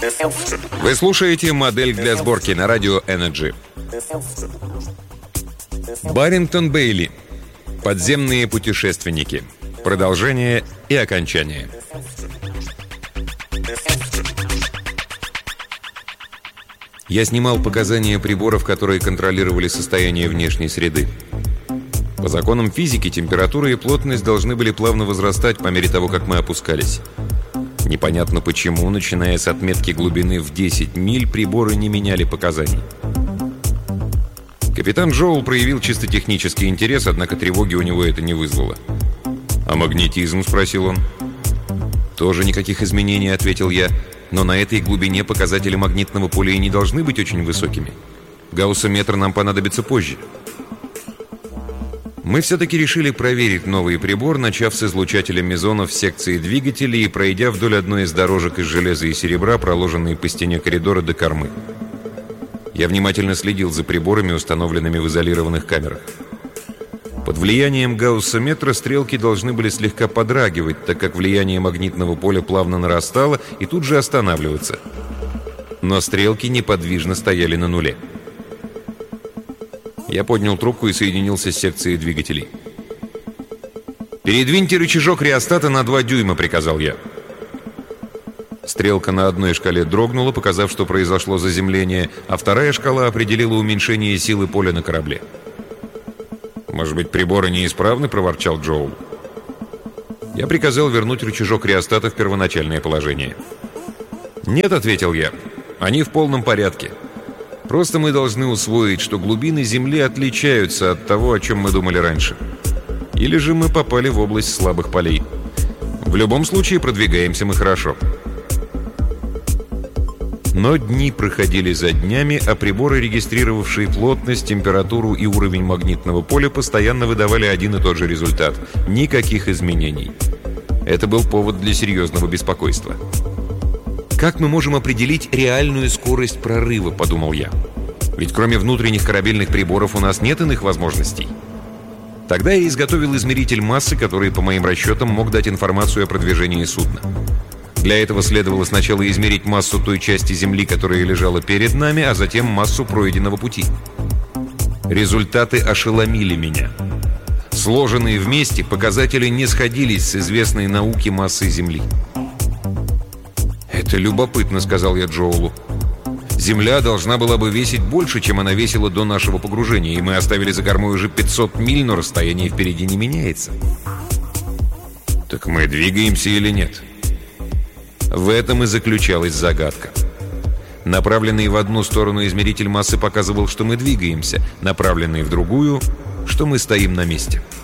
Вы слушаете «Модель для сборки» на радио Energy. Баррингтон Бейли. Подземные путешественники. Продолжение и окончание. Я снимал показания приборов, которые контролировали состояние внешней среды. По законам физики температура и плотность должны были плавно возрастать по мере того, как мы опускались. Непонятно почему, начиная с отметки глубины в 10 миль, приборы не меняли показаний. Капитан Джоул проявил чисто технический интерес, однако тревоги у него это не вызвало. «А магнетизм?» — спросил он. «Тоже никаких изменений», — ответил я. «Но на этой глубине показатели магнитного поля и не должны быть очень высокими. Гауссометр нам понадобится позже». Мы все-таки решили проверить новый прибор, начав с излучателя мезонов в секции двигателей и пройдя вдоль одной из дорожек из железа и серебра, проложенной по стене коридора до кормы. Я внимательно следил за приборами, установленными в изолированных камерах. Под влиянием гауссометра стрелки должны были слегка подрагивать, так как влияние магнитного поля плавно нарастало и тут же останавливаться. Но стрелки неподвижно стояли на нуле. Я поднял трубку и соединился с секцией двигателей. «Передвиньте рычажок реостата на 2 дюйма», — приказал я. Стрелка на одной шкале дрогнула, показав, что произошло заземление, а вторая шкала определила уменьшение силы поля на корабле. «Может быть, приборы неисправны?» — проворчал Джоул. Я приказал вернуть рычажок реостата в первоначальное положение. «Нет», — ответил я, — «они в полном порядке. Просто мы должны усвоить, что глубины Земли отличаются от того, о чем мы думали раньше. Или же мы попали в область слабых полей. В любом случае продвигаемся мы хорошо». Но дни проходили за днями, а приборы, регистрировавшие плотность, температуру и уровень магнитного поля, постоянно выдавали один и тот же результат. Никаких изменений. Это был повод для серьезного беспокойства. «Как мы можем определить реальную скорость прорыва?» – подумал я. «Ведь кроме внутренних корабельных приборов у нас нет иных возможностей». Тогда я изготовил измеритель массы, который, по моим расчетам, мог дать информацию о продвижении судна. Для этого следовало сначала измерить массу той части Земли, которая лежала перед нами, а затем массу пройденного пути. Результаты ошеломили меня. Сложенные вместе, показатели не сходились с известной науке массой Земли. «Это любопытно», — сказал я Джоулу. «Земля должна была бы весить больше, чем она весила до нашего погружения, и мы оставили за кормой уже 500 миль, но расстояние впереди не меняется». «Так мы двигаемся или нет?» В этом и заключалась загадка. Направленный в одну сторону измеритель массы показывал, что мы двигаемся, направленный в другую, что мы стоим на месте.